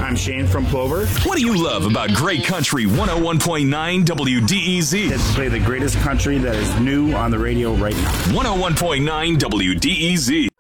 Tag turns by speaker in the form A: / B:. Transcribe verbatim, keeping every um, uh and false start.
A: I'm Shane from Plover.
B: What do you love about Great Country one oh one point nine W D E Z?
A: Let's play the greatest country that is new on the radio right now.
B: one oh one point nine W D E Z.